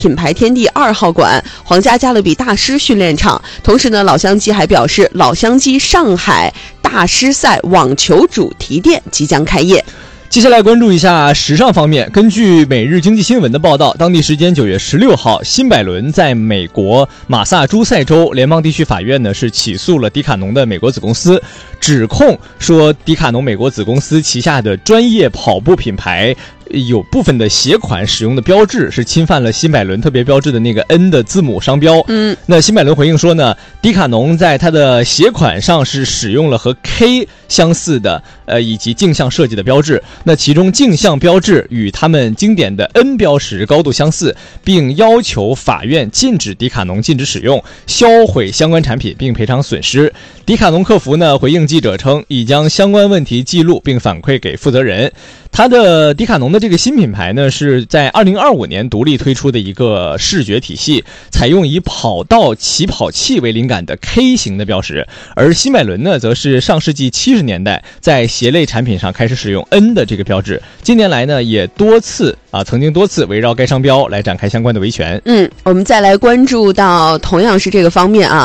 品牌天地2号馆、皇家加勒比大师训练场。同时呢，老乡鸡还表示，老乡鸡上海大师赛网球主题店即将开业。 接下来关注一下时尚方面。根据每日经济新闻的报道，当地时间9月16号，辛百伦在美国马萨诸塞州联邦地区法院呢是起诉了迪卡侬的美国子公司，指控说迪卡侬美国子公司旗下的专业跑步品牌有部分的鞋款使用的标志是侵犯了辛百伦特别标志的那个 N 的字母商标。那辛百伦回应说呢，迪卡侬在它的鞋款上是使用了和 K 相似的以及镜像设计的标志，那其中镜像标志与他们经典的 N 标识高度相似，并要求法院禁止迪卡侬禁止使用，销毁相关产品并赔偿损失。迪卡侬客服呢回应记者称，已将相关问题记录并反馈给负责人。它的迪卡侬的这个新品牌呢，是在2025年独立推出的一个视觉体系，采用以跑道起跑器为灵感的 K 型的标识，而辛百伦呢，则是上世纪70年代在鞋类产品上开始使用 N 的这个标志，近年来呢，也曾经多次围绕该商标来展开相关的维权。 我们再来关注到同样是这个方面啊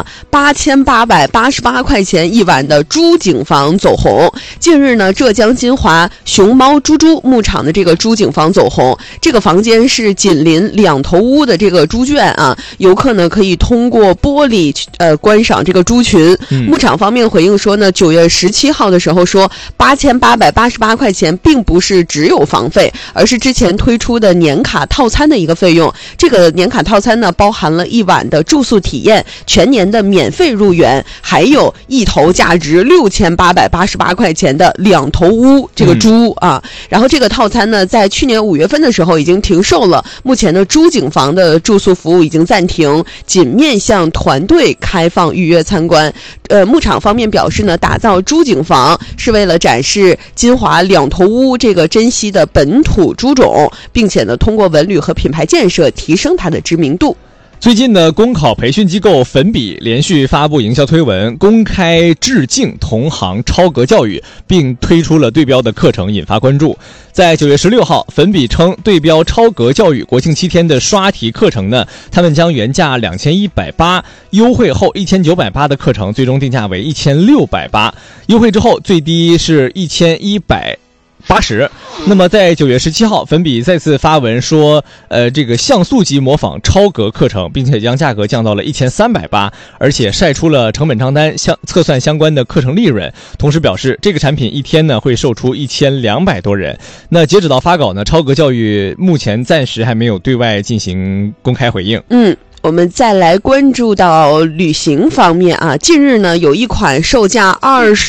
，8888块钱一晚的朱景房走红。近日呢，浙江金华熊猫猪牧场的这个朱景房走红，这个房间是紧邻两头屋的这个猪圈啊，游客呢可以通过玻璃观赏这个猪群。牧场方面回应说呢，9月17号的时候说8888块钱并不是只有房费，而是之前推出的年卡套餐的一个费用。这个年卡套餐呢包含了1晚的住宿体验，全年的免费入园，还有一头价值6888块钱的两头屋这个猪啊。然后这个套餐呢，在去年5月份的时候已经停售了。目前呢，朱景房的住宿服务已经暂停，仅面向团队开放预约参观。牧场方面表示呢，打造朱景房是为了展示金华两头屋这个珍稀的本土猪种，并且呢，通过文旅和品牌建设提升它的知名度。 最近呢，公考培训机构粉笔连续发布营销推文，公开致敬同行超格教育，并推出了对标的课程，引发关注。在9月16号，粉笔称对标超格教育国庆7天的刷题课程呢，他们将原价2180，优惠后1980的课程最终定价为1680，优惠之后最低是1180。那么在9月17号，粉笔再次发文说，这个像素级模仿超格课程，并且将价格降到了1380，而且晒出了成本账单，测算相关的课程利润。同时表示，这个产品一天呢会售出1200多人。那截止到发稿呢，超格教育目前暂时还没有对外进行公开回应。 我们再来关注到旅行方面啊，近日呢，有一款售价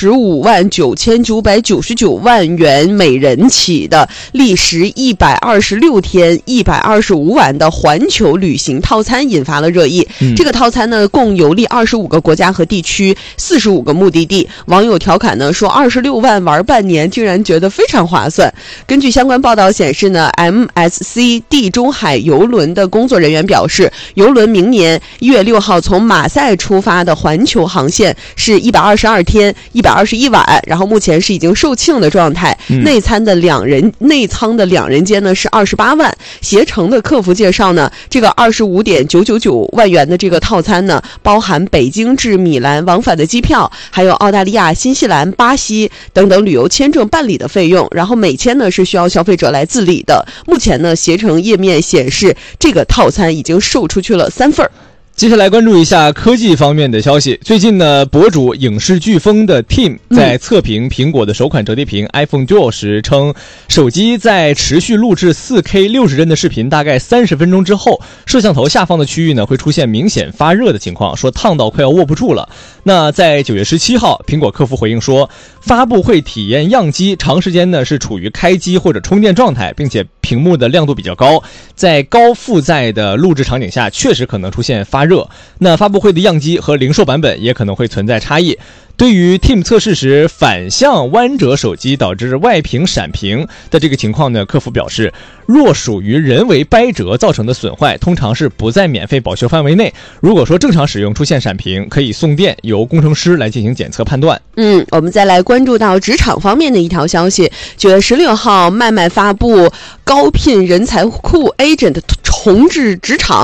259999万元每人起的，历时126天125晚的环球旅行套餐引发了热议。这个套餐呢，共游历25个国家和地区，45个目的地。网友调侃呢说，26万玩半年，竟然觉得非常划算。根据相关报道显示呢 ，MSC 地中海邮轮的工作人员表示，邮轮明年1月6号从马赛出发的环球航线是122天121晚，然后目前是已经售罄的状态。内舱的两人间呢是28万。携程的客服介绍呢，这个25.999万元的这个套餐呢，包含北京至米兰往返的机票，还有澳大利亚、新西兰、巴西等等旅游签证办理的费用，然后每签呢是需要消费者来自理的。目前呢，携程页面显示这个套餐已经售出去了3份。 接下来关注一下科技方面的消息。最近呢，博主影视飓风的 Tim 在测评苹果的首款折叠屏 iPhone Duo 时称，手机在持续录制 4K 60帧的视频大概30分钟之后，摄像头下方的区域呢会出现明显发热的情况，说烫到快要握不住了。那在9月17号，苹果客服回应说，发布会体验样机长时间呢是处于开机或者充电状态，并且屏幕的亮度比较高，在高负载的录制场景下确实可能出现发热。那发布会的样机和零售版本也可能会存在差异。对于 Tim 测试时反向弯折手机导致外屏闪屏的这个情况呢，客服表示，若属于人为掰折造成的损坏，通常是不在免费保修范围内。如果说正常使用出现闪屏，可以送电，由工程师来进行检测判断。 我们再来关注到职场方面的一条消息。9月16号，麦麦发布高聘人才库 Agent 重置职场，